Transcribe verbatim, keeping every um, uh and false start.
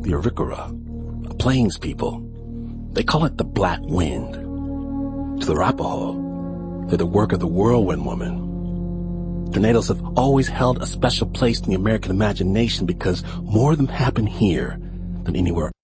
the Arikara, a plains people. They call it the Black Wind. To the Arapaho, they're the work of the Whirlwind Woman. Tornadoes have always held a special place in the American imagination because more of them happen here than anywhere